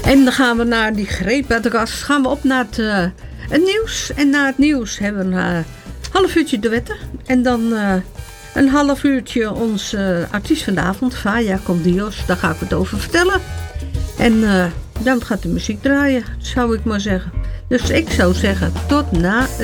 En dan gaan we naar die greep uit de kast. Gaan we op naar het nieuws. En na het nieuws hebben we een half uurtje de wetten. En dan een half uurtje onze artiest van de avond, Faya con Dios. Daar ga ik het over vertellen. En dan gaat de muziek draaien, zou ik maar zeggen. Dus ik zou zeggen, tot na